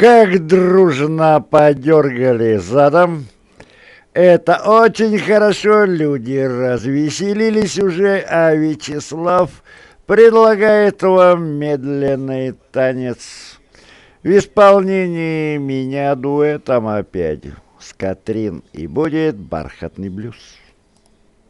Как дружно подергали задом. Это очень хорошо, люди развеселились уже, а Вячеслав предлагает вам медленный танец. В исполнении меня дуэтом опять с Катрин, и будет бархатный блюз.